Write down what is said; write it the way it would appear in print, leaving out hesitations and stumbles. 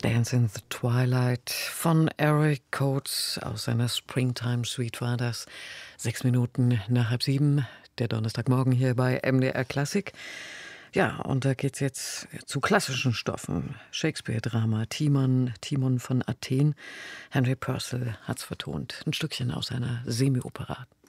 Dance in the Twilight von Eric Coates aus seiner Springtime Suite war das. 6 Minuten nach 6:30, der Donnerstagmorgen hier bei MDR Klassik. Ja, und da geht's jetzt zu klassischen Stoffen. Shakespeare-Drama, Timon von Athen. Henry Purcell hat's vertont. Ein Stückchen aus einer Semi-Opera.